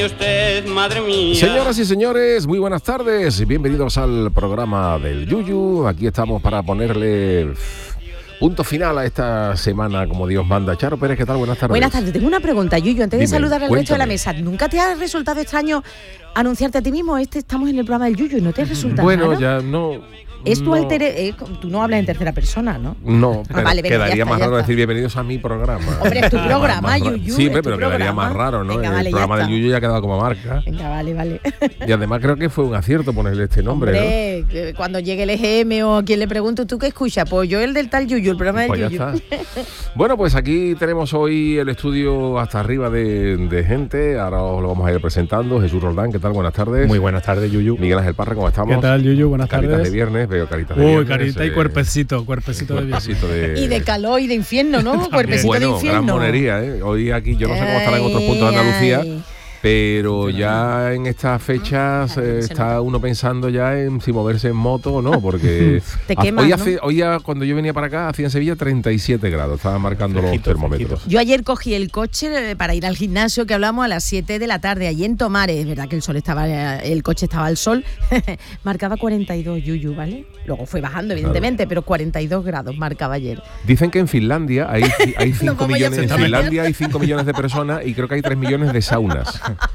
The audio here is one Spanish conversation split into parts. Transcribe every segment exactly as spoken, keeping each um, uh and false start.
Usted, madre mía. Señoras y señores, muy buenas tardes. Bienvenidos al programa del Yuyu. Aquí estamos para ponerle punto final a esta semana, como Dios manda. Charo Pérez, ¿qué tal? Buenas tardes. Buenas tardes. Tengo una pregunta, Yuyu, antes Dime, de saludar al cuéntame. resto de la mesa. ¿Nunca te ha resultado extraño anunciarte a ti mismo? Este estamos en el programa del Yuyu y no te resulta Bueno, raro? ya no... Es tu no, alter... Eh, tú no hablas en tercera persona, ¿no? No, Ah, pero vale, venga, quedaría ya está, más ya raro está. decir bienvenidos a mi programa. Hombre, es tu Más- programa, más ra- Yuyu, Sí, es hombre, tu pero quedaría programa. más raro, ¿no? Venga, El vale, ya programa del está. Yuyu ya ha quedado como marca. Venga, vale, vale. Y además creo que fue un acierto ponerle este nombre, Hombre, que cuando llegue el E G M o a quien le pregunto, ¿tú qué escuchas? Pues yo el del tal Yuyu, el programa ¿no? del Pues ya Yuyu. está. Bueno, pues aquí tenemos hoy el estudio hasta arriba de, de gente. Ahora os lo vamos a ir presentando. Jesús Roldán, ¿qué tal? Buenas tardes. Muy buenas tardes, Yuyu. Miguel Ángel Parra, ¿cómo estamos? ¿Qué tal, Yuyu? Buenas Caritas tardes. de viernes, veo caritas de Uy, viernes. carita y eh, cuerpecito, cuerpecito de viernes. cuerpecito de... Y de calor y de infierno, ¿no? Cuerpecito Bueno, de infierno. gran monería, ¿eh? Hoy aquí, yo no sé cómo estará en otros puntos de Andalucía, Ay. pero ya en estas fechas Ay, eh, se está nota. uno pensando ya en si moverse en moto o no, porque Te ha- quemas, hoy, ¿no? hace, hoy ya, cuando yo venía para acá, hacía en Sevilla treinta y siete grados, estaban marcando los Fresquito, termómetros. fresquito. Yo ayer cogí el coche eh, para ir al gimnasio, que hablamos a las siete de la tarde, allí en Tomares. Es verdad que el sol estaba, eh, el coche estaba al sol, marcaba cuarenta y dos, Yuyu, ¿vale? Luego fue bajando, evidentemente, pero cuarenta y dos grados marcaba ayer. Dicen que en Finlandia hay, hay cinco vamos ya a millones, en Finlandia. Finlandia hay cinco millones de personas y creo que hay tres millones de saunas.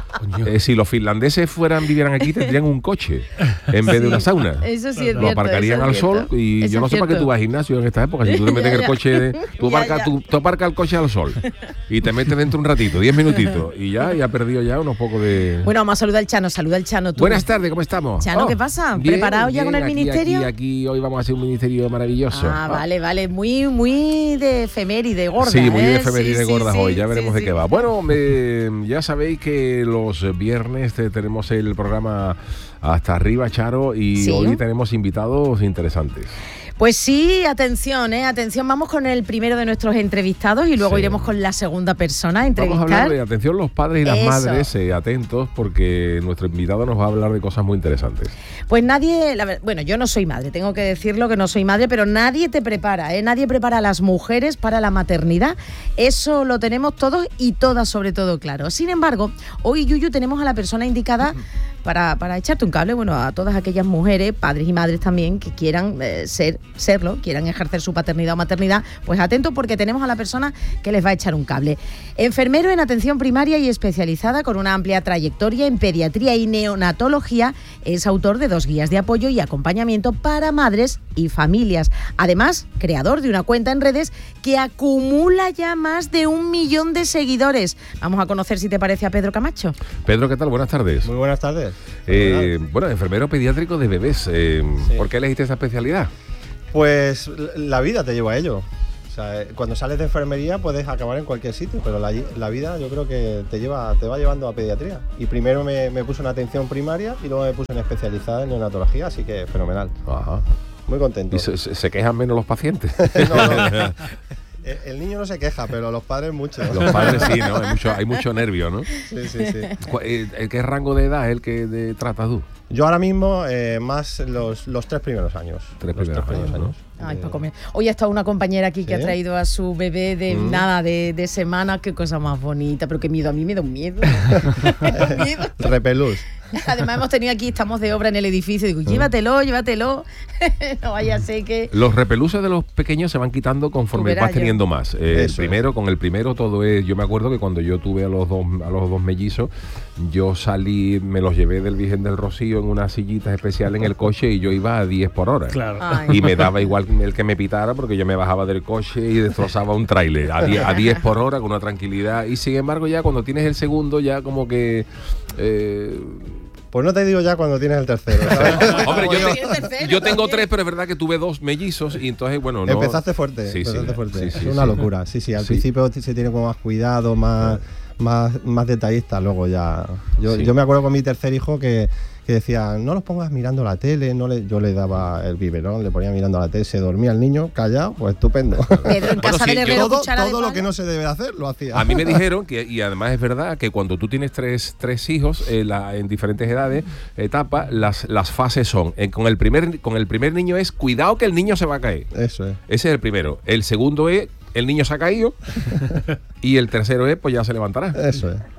Eh, si los finlandeses fueran vivieran aquí tendrían un coche en vez de una sauna. Eso sí es Lo cierto. aparcarían eso al es sol cierto. y Eso yo no es sé para qué cierto. tú vas al gimnasio en esta época. Si tú te metes en Ya, el ya. coche, de- tú, Ya, aparcas, ya. tú, tú aparcas el coche al sol y te metes dentro un ratito, diez minutitos y ya, y ha perdido ya unos pocos de... Bueno, vamos a saludar al Chano. Saluda al Chano tú. Buenas tardes, ¿cómo estamos? Chano, ¿qué pasa? ¿Preparado ya con el aquí, ministerio? Aquí, aquí hoy vamos a hacer un ministerio maravilloso. Ah, vale, vale. Muy, muy de efeméride gorda. Sí, muy ¿eh? de efeméride Sí, sí, gordas sí, hoy, ya sí, veremos de sí. qué va. Bueno, eh, ya sabéis que los viernes eh, tenemos el programa hasta arriba, Charo, y Sí. hoy tenemos invitados interesantes. Pues sí, atención, ¿eh? Atención, vamos con el primero de nuestros entrevistados y luego Sí. iremos con la segunda persona a Vamos a entrevistar. hablar de, atención los padres y las Eso. madres, eh, atentos, porque nuestro invitado nos va a hablar de cosas muy interesantes. Pues nadie, la ver- bueno, yo no soy madre, tengo que decirlo que no soy madre, pero nadie te prepara, ¿eh? Nadie prepara a las mujeres para la maternidad. Eso lo tenemos todos y todas sobre todo claro. Sin embargo, hoy, Yuyu, tenemos a la persona indicada para, para echarte un cable, bueno, a todas aquellas mujeres, padres y madres también, que quieran eh, ser, serlo, quieran ejercer su paternidad o maternidad, pues atentos porque tenemos a la persona que les va a echar un cable. Enfermero en atención primaria y especializada con una amplia trayectoria en pediatría y neonatología, es autor de dos guías de apoyo y acompañamiento para madres y familias. Además, creador de una cuenta en redes que acumula ya más de un millón de seguidores. Vamos a conocer, si te parece, a Pedro Camacho. Pedro, ¿qué tal? Buenas tardes. Muy buenas tardes. Eh, bueno, enfermero pediátrico de bebés. Eh, Sí. ¿Por qué elegiste esta especialidad? Pues la vida te lleva a ello. O sea, eh, cuando sales de enfermería puedes acabar en cualquier sitio, pero la, la vida yo creo que te lleva, te va llevando a pediatría. Y primero me, me puse en atención primaria y luego me puse en especializada en neonatología, así que fenomenal. Ajá. Muy contento. ¿Y se, se- se quejan menos los pacientes? No, no. El, el niño no se queja, pero los padres mucho. Los padres sí, ¿no? Hay mucho, hay mucho nervio, ¿no? Sí, sí, sí. Cu- eh, eh, ¿Qué rango de edad es el que de, tratas tú? Yo ahora mismo eh, más los, los tres primeros años. Tres Los primeros años, ¿no? Ay, Eh, para comer. Hoy ha estado una compañera aquí que ha ¿Sí? traído a su bebé de Mm. nada, de, de semana. Qué cosa más bonita, pero qué miedo. A mí me da un miedo. Me da un miedo. Repelús. Además hemos tenido aquí, estamos de obra en el edificio, digo, llévatelo, llévatelo, no vaya a ser que... Los repeluces de los pequeños se van quitando conforme Tú verás vas teniendo yo. más. Eh, el Eso primero, con el primero todo es... Yo me acuerdo que cuando yo tuve a los dos a los dos mellizos, yo salí, me los llevé del Virgen del Rocío en unas sillitas especiales en el coche y yo iba a diez por hora. Claro. Ay. Y me daba igual el que me pitara porque yo me bajaba del coche y destrozaba un tráiler a diez, a diez por hora con una tranquilidad. Y sin embargo ya cuando tienes el segundo ya como que... eh, Pues no te digo ya cuando tienes el tercero, ¿sabes? Hombre, Como yo, yo. Sí, el tercero yo tengo también. tres, pero es verdad que tuve dos mellizos y entonces, bueno, no... Empezaste fuerte, Sí, sí, empezaste fuerte. sí, sí, es una sí. locura. Sí, sí, al Sí. principio se tiene como más cuidado, más, más, más detallista, luego ya. Yo, Sí. yo me acuerdo con mi tercer hijo que, que decía, no los pongas mirando la tele, no le, yo le daba el biberón, le ponía mirando la tele, se dormía el niño, callado, pues estupendo. Pedro, en Bueno, casa sí, del yo- herrero, todo cuchara de todo lo palo. que no se debe hacer, lo hacía. A mí me dijeron, que y además es verdad, que cuando tú tienes tres, tres hijos eh, la- en diferentes edades, etapas, las, las fases son, eh, con, el primer, con el primer niño es, cuidado que el niño se va a caer. Eso es. Ese es el primero. El segundo es, el niño se ha caído. Y el tercero es, pues ya se levantará. Eso es.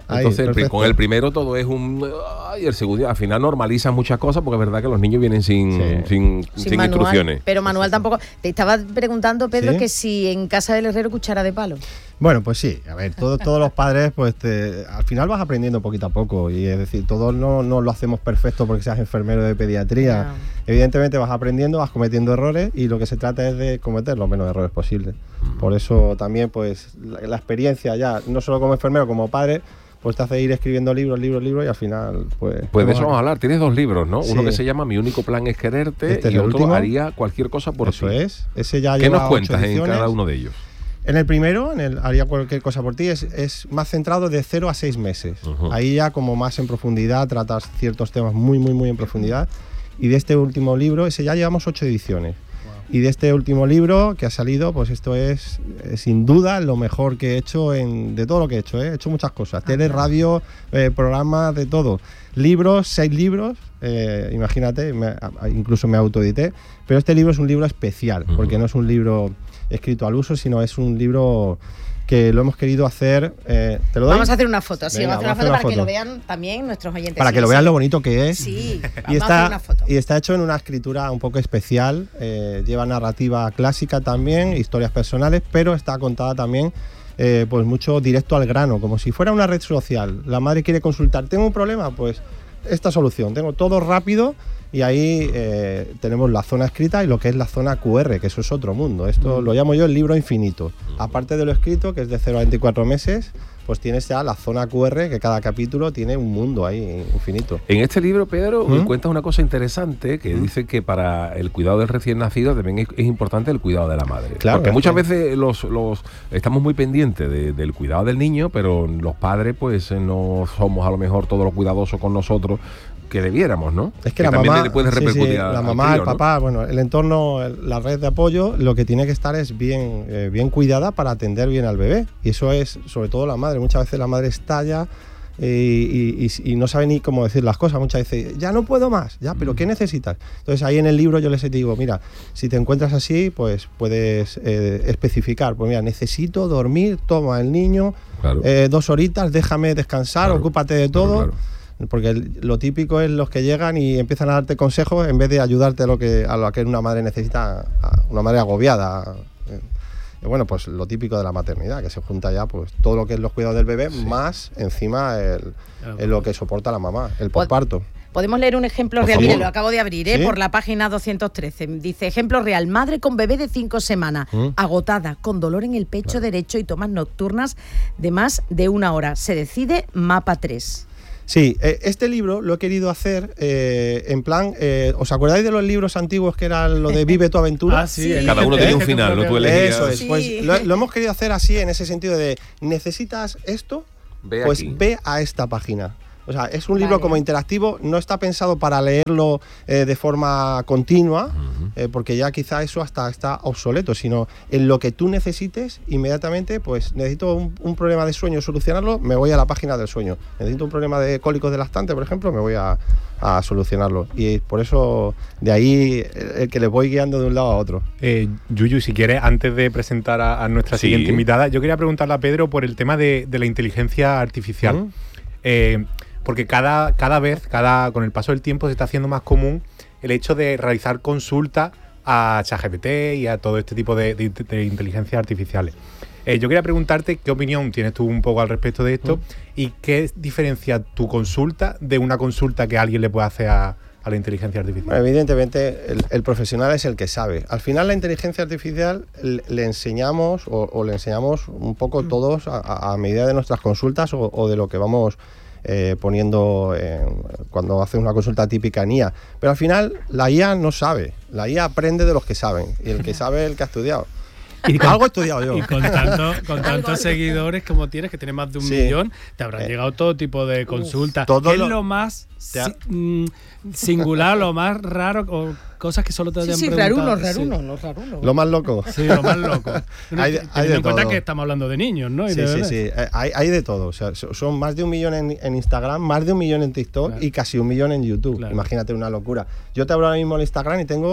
Ahí, Entonces, el pri- perfecto. con el primero todo es un... Ay, el segundo, al final normaliza muchas cosas porque es verdad que los niños vienen sin, Sí. sin, Sin sin manual, instrucciones. pero manual tampoco. Te estaba preguntando, Pedro, ¿Sí? que si en casa del herrero cuchara de palo. Bueno, pues sí, a ver, todo- todos los padres, pues te- al final vas aprendiendo poquito a poco. Y es decir, todos no, no lo hacemos perfecto porque seas enfermero de pediatría. Ya. Evidentemente vas aprendiendo, vas cometiendo errores y lo que se trata es de cometer los menos errores posibles. Por eso también, pues, la, la experiencia ya, no solo como enfermero, como padre, pues te hace ir escribiendo libros, libros, libros y al final, pues... Pues de eso bueno, vamos a hablar. Tienes dos libros, ¿no? Uno Sí. que se llama Mi único plan es quererte Este es y el otro último. Haría cualquier cosa por Eso ti. es. Ese ya ¿Qué lleva nos ocho cuentas en ediciones. cada uno de ellos? En el primero, en el Haría cualquier cosa por ti, es, es más centrado de cero a seis meses. Ujú. Ahí ya como más en profundidad, tratas ciertos temas muy, muy, muy en profundidad. Y de este último libro, ese ya llevamos ocho ediciones. Y de este último libro que ha salido, pues esto es eh, sin duda lo mejor que he hecho en, de todo lo que he hecho. ¿eh? He hecho muchas cosas, tele, radio, eh, programas, de todo. Libros, seis libros, eh, imagínate, me- a- incluso me autoedité. Pero este libro es un libro especial, Ujú. porque no es un libro escrito al uso, sino es un libro que lo hemos querido hacer. eh, ¿Te lo doy? Vamos a hacer una foto, sí, Venga, vamos a hacer una foto para que lo vean también nuestros oyentes. Para Sí, que lo sí. vean lo bonito que es. Sí, vamos Y a hacer está, una foto. y está hecho en una escritura un poco especial, eh, lleva narrativa clásica también, historias personales, pero está contada también eh, pues mucho directo al grano, como si fuera una red social. La madre quiere consultar, ¿tengo un problema? Pues esta solución, tengo todo rápido y ahí eh, tenemos la zona escrita y lo que es la zona Q R, que eso es otro mundo. Esto lo llamo yo el libro infinito. Aparte de lo escrito, que es de cero a veinticuatro meses, pues tienes ya la zona Q R, que cada capítulo tiene un mundo ahí infinito. En este libro, Pedro, ¿Mm? cuentas una cosa interesante que dice que para el cuidado del recién nacido también es, es importante el cuidado de la madre. Claro, Porque es muchas que- veces los, los estamos muy pendientes de- del cuidado del niño, pero los padres pues eh, no somos a lo mejor todos los cuidadosos con nosotros que debiéramos, ¿no? Es que, la también mamá, le puede sí, sí, repercutir a- la al mamá, crío, el ¿no? papá, bueno, el entorno, el- la red de apoyo, lo que tiene que estar es bien, eh, bien cuidada para atender bien al bebé. Y eso es, sobre todo la madre. Muchas veces la madre estalla eh, y, y- y no sabe ni cómo decir las cosas. Muchas veces, ya no puedo más, ya, pero ¿qué necesitas? Entonces ahí en el libro yo les digo, mira, si te encuentras así, pues puedes eh, especificar. Pues mira, necesito dormir, toma el niño, Claro. eh, dos horitas, déjame descansar, Claro, ocúpate de claro, todo. claro. Porque el- lo típico es los que llegan y empiezan a darte consejos en vez de ayudarte a lo que, a lo que una madre necesita, a una madre agobiada. Eh, y bueno, pues lo típico de la maternidad, que se junta ya pues todo lo que es los cuidados del bebé, más encima el, el lo que soporta la mamá, el Pod- posparto. Podemos leer un ejemplo Por real. favor. Mire, lo acabo de abrir, ¿eh? ¿Sí? Por la página doscientos trece. Dice, ejemplo real, madre con bebé de cinco semanas, ¿Mm? agotada, con dolor en el pecho derecho y tomas nocturnas de más de una hora. Se decide mapa tres. Sí, eh, este libro lo he querido hacer eh, en plan, eh, ¿os acordáis de los libros antiguos que eran lo de Vive tu aventura? Ah, sí. Sí. el- Cada uno el- tenía un el- final, ¿no? Tú el- elegías. Eso es, Sí. pues lo, lo hemos querido hacer así, en ese sentido de, necesitas esto, Ve pues aquí. ve a esta página. O sea, es un libro Vale. como interactivo, no está pensado para leerlo eh, de forma continua, eh, porque ya quizá eso hasta está obsoleto, sino en lo que tú necesites, inmediatamente, pues necesito un, un problema de sueño, solucionarlo, me voy a la página del sueño. Necesito un problema de cólicos del lactante, por ejemplo, me voy a, a solucionarlo. Y por eso, de ahí, el, el que le voy guiando de un lado a otro. Eh, Yuyu, si quieres, antes de presentar a, a nuestra Sí. siguiente invitada, yo quería preguntarle a Pedro por el tema de, de la inteligencia artificial. ¿Mm? Eh, porque cada, cada vez, cada, con el paso del tiempo, se está haciendo más común el hecho de realizar consultas a ChatGPT y a todo este tipo de, de, de inteligencias artificiales. Eh, yo quería preguntarte qué opinión tienes tú un poco al respecto de esto y qué diferencia tu consulta de una consulta que alguien le puede hacer a, a la inteligencia artificial. Bueno, evidentemente, el, el profesional es el que sabe. Al final, la inteligencia artificial le, le enseñamos o, o le enseñamos un poco todos a, a medida de nuestras consultas o, o de lo que vamos eh, poniendo en- cuando haces una consulta típica en I A. Pero al final, la I A no sabe. La I A aprende de los que saben. Y el que sabe es el que ha estudiado. Y con- Algo he estudiado yo. Y con, tanto, con Algo, tantos algo. seguidores como tienes, que tienes más de un Sí. millón, te habrán Eh, llegado todo tipo de consultas. todo ¿Qué lo- es lo más te ha- si- mm, singular, lo más raro o cosas que solo te Sí, hayan sí, preguntado? raruno, raruno, los rarunos. Lo más loco. Sí, lo más loco. Hay de- Teniendo hay de en cuenta todo. que estamos hablando de niños, ¿no? Y Sí, de sí, bebés. sí. Eh, Hay, hay de todo. O sea, so- son más de un millón en, en Instagram, más de un millón en TikTok Claro. y casi un millón en YouTube. Claro. Imagínate una locura. Yo te abro ahora mismo el Instagram y tengo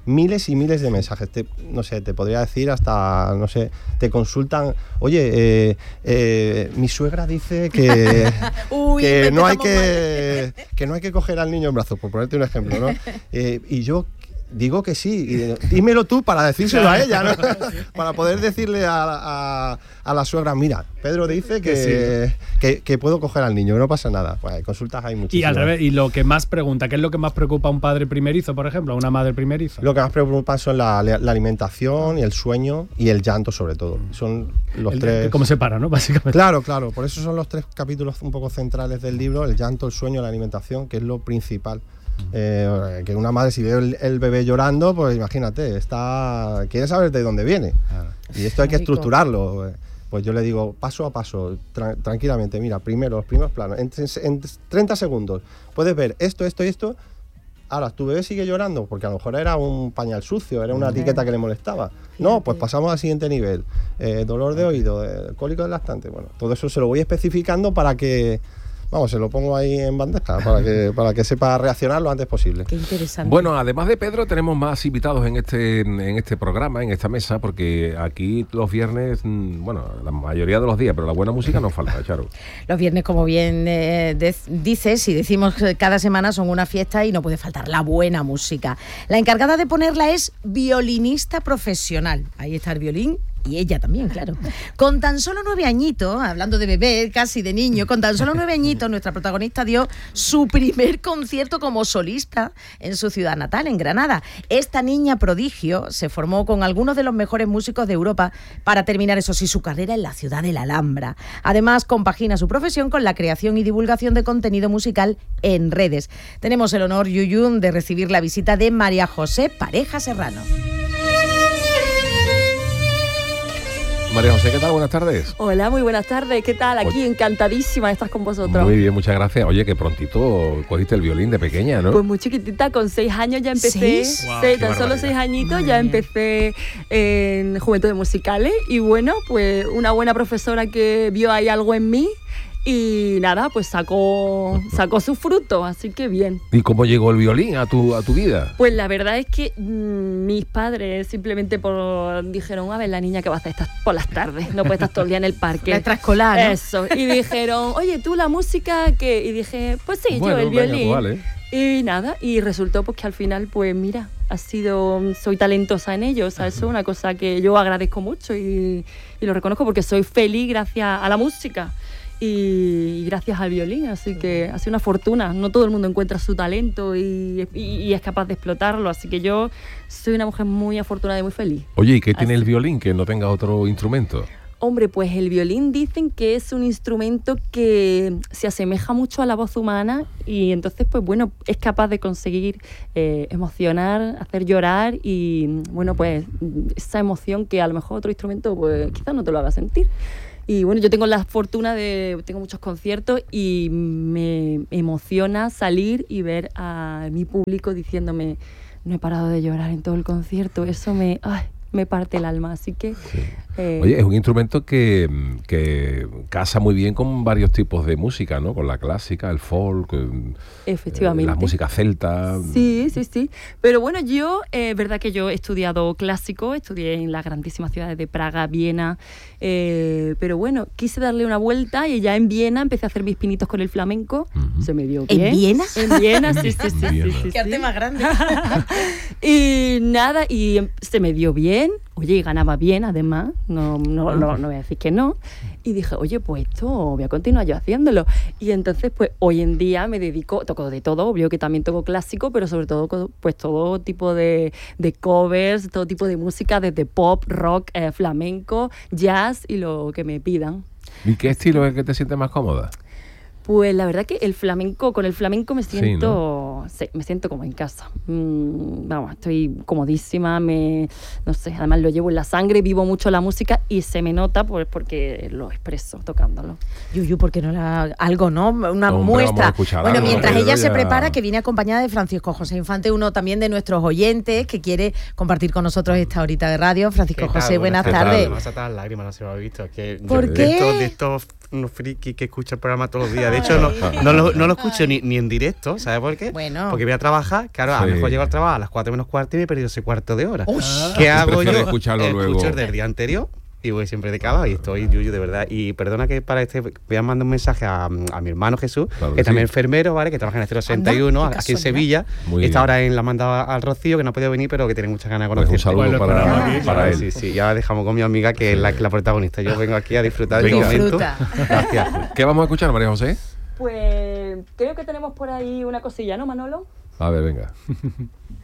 miles y miles de mensajes. Te, no sé, te podría decir hasta, no sé, te consultan, oye, eh, eh, mi suegra dice que, Uy, que, no hay que, que no hay que coger al niño en brazos, por ponerte un ejemplo, ¿no? Eh, y yo digo que sí, y dímelo tú para decírselo a ella, ¿no? Para poder decirle a, a, a la suegra, mira, Pedro dice que, que, sí. que, que puedo coger al niño, que no pasa nada. Pues consultas hay muchísimas. Y al revés, y lo que más pregunta, ¿qué es lo que más preocupa a un padre primerizo, por ejemplo, a una madre primeriza? Lo que más preocupa son la, la alimentación y el sueño y el llanto, sobre todo. Son los el, tres... ¿Cómo se para, no? Básicamente. Claro, claro. Por eso son los tres capítulos un poco centrales del libro, el llanto, el sueño, la alimentación, que es lo principal. Eh, que una madre, si ve el, el bebé llorando, pues imagínate, está quiere saber de dónde viene. Claro. Y esto hay que estructurarlo. Pues yo le digo paso a paso, tra- tranquilamente, mira, primero los primeros planos, en, en treinta segundos puedes ver esto, esto y esto. Ahora, tu bebé sigue llorando porque a lo mejor era un pañal sucio, era una etiqueta que le molestaba. No, pues pasamos al siguiente nivel. Eh, dolor de oído, eh, cólico del lactante. Bueno, todo eso se lo voy especificando para que... Vamos, se lo pongo ahí en bandeja para que, para que sepa reaccionar lo antes posible. Qué interesante. Bueno, además de Pedro, tenemos más invitados en este en este programa, en esta mesa, porque aquí los viernes, bueno, la mayoría de los días, pero la buena música no falta, Charo. Los viernes, como bien eh, de, dices, y decimos cada semana, son una fiesta y no puede faltar la buena música. La encargada de ponerla es violinista profesional. Ahí está el violín. Y ella también, claro. Con tan solo nueve añitos, hablando de bebé, casi de niño, con tan solo nueve añitos, nuestra protagonista dio su primer concierto como solista en su ciudad natal, en Granada. Esta niña prodigio se formó con algunos de los mejores músicos de Europa para terminar, eso sí, su carrera en la ciudad de la Alhambra. Además, compagina su profesión con la creación y divulgación de contenido musical en redes. Tenemos el honor, Yuyu, de recibir la visita de María José Pareja Serrano. María José, ¿qué tal? Buenas tardes. Hola, muy buenas tardes. ¿Qué tal? Aquí Oye, encantadísima de estar con vosotros. Muy bien, muchas gracias. Oye, que prontito cogiste el violín de pequeña, ¿no? Pues muy chiquitita, con seis años ya empecé. ¿Seis? Wow, seis, tan solo seis añitos ya empecé en Juventudes Musicales. Y bueno, pues una buena profesora que vio ahí algo en mí. Y nada, pues sacó sacó su fruto, así que bien. ¿Y cómo llegó el violín a tu a tu vida? Pues la verdad es que mmm, mis padres simplemente por, dijeron, a ver, la niña que va a hacer estas por las tardes, no puede estar todo el día en el parque. La extraescolar, ¿no? Eso. Y dijeron, oye, ¿tú la música qué? Y dije, pues sí, bueno, yo el violín. Venga, pues vale. Y nada, y resultó pues que al final, pues mira, ha sido, soy talentosa en ello, o sea, eso es una cosa que yo agradezco mucho y, y lo reconozco porque soy feliz gracias a la música. Y gracias al violín, así que ha sido una fortuna. No todo el mundo encuentra su talento y, y, y es capaz de explotarlo, así que yo soy una mujer muy afortunada y muy feliz. Oye, ¿y qué tiene así. el violín que no tenga otro instrumento? Hombre, pues el violín dicen que es un instrumento que se asemeja mucho a la voz humana y entonces, pues bueno, es capaz de conseguir eh, emocionar, hacer llorar y, bueno, pues esa emoción que a lo mejor otro instrumento, pues quizás no te lo haga sentir. Y bueno, yo tengo la fortuna de... Tengo muchos conciertos y me emociona salir y ver a mi público diciéndome no he parado de llorar en todo el concierto. Eso me... Ay, me parte el alma, así que... Sí. Eh, Oye, es un instrumento que, que casa muy bien con varios tipos de música, ¿no? Con la clásica, el folk, efectivamente. Eh, la música celta. Sí, sí, sí. Pero bueno, yo, es eh, verdad que yo he estudiado clásico, estudié en las grandísimas ciudades de Praga, Viena, eh, pero bueno, quise darle una vuelta y ya en Viena empecé a hacer mis pinitos con el flamenco. Uh-huh. Se me dio bien. ¿En Viena? En Viena, sí, sí, sí. Viena. sí, sí, Qué arte sí. más grande. Y nada, y se me dio bien. Oye, y ganaba bien, además, no, no, no, no voy a decir que no. Y dije, oye, pues esto voy a continuar yo haciéndolo. Y entonces, pues hoy en día me dedico, toco de todo, obvio que también toco clásico, pero sobre todo, pues todo tipo de, de covers, todo tipo de música, desde pop, rock, eh, flamenco, jazz y lo que me pidan. ¿Y qué estilo es el que te sientes más cómoda? Pues la verdad que el flamenco, con el flamenco me siento, sí, ¿no? sí, me siento como en casa. Mm, vamos, estoy comodísima, me, no sé, además lo llevo en la sangre, vivo mucho la música y se me nota pues porque lo expreso tocándolo. Yuyu, ¿por qué no la algo, no? Una Hombre, muestra. Bueno, algo, mientras ¿no? ella ya... se prepara, que viene acompañada de Francisco José Infante, uno también de nuestros oyentes que quiere compartir con nosotros esta horita de radio. Francisco José, buenas, buenas tardes. Me vas a las lágrimas, no se me ha visto. Que ¿Por yo, qué? De estos, de estos unos frikis que escuchan el programa todos los días. De hecho, no, no, lo, no lo escucho ni, ni en directo, ¿sabes por qué? Bueno. Porque voy a trabajar, claro, a lo Sí. mejor llego al trabajo a las cuatro menos cuarto y me he perdido ese cuarto de hora. Uy. ¿Qué hago yo? Prefieres escucharlo luego. Escucho el del día anterior y voy siempre de cava y estoy yuyu, de verdad. Y perdona que para este voy a mandar un mensaje a, a mi hermano Jesús, Claro que que también sí. es enfermero, ¿vale? Que trabaja en el cero sesenta y uno, Anda, qué aquí en casualidad. Sevilla. Muy Está bien. ahora en la manda al Rocío, que no ha podido venir, pero que tiene muchas ganas de Pues un conocer. saludo Pues lo para, esperamos aquí, para él. Sí, sí, ya dejamos con mi amiga que es la, la protagonista. Yo vengo aquí a disfrutar de este momento. Disfruta. Gracias. ¿Qué vamos a escuchar, María José? Pues creo que tenemos por ahí una cosilla, ¿no, Manolo? A ver, venga.